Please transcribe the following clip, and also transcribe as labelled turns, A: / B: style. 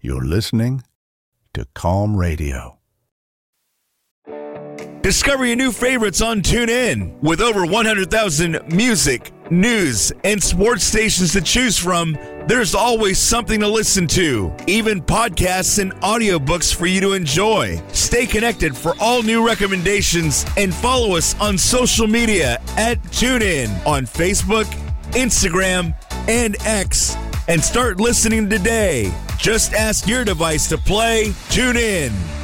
A: You're listening to Calm Radio.
B: Discover your new favorites on TuneIn. With over 100,000 music, news, and sports stations to choose from, there's always something to listen to. Even podcasts and audiobooks for you to enjoy. Stay connected for all new recommendations and follow us on social media at TuneIn on Facebook, Instagram, and X. And start listening today. Just ask your device to play TuneIn.